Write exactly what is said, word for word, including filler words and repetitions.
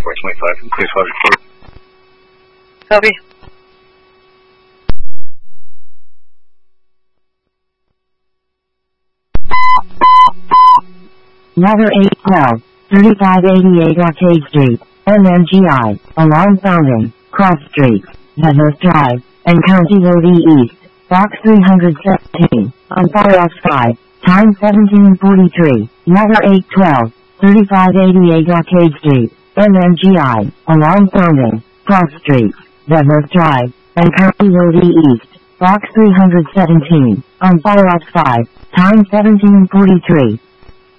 four twenty-five from Clearwater Court. Copy. Water eight twelve, thirty-five eighty-eight Arcade Street, M M G I, Alarm Fountain, Cross Street, Medhurst Drive, and County Road E East, Box three seventeen, on Firefox five, time seventeen forty-three, Water eight twelve, thirty-five eighty-eight Arcade Street, M M G I, Alarm Fountain, Cross Street, Medhurst Drive, and County Road E East, Box three seventeen, on Firefox five, time seventeen forty-three.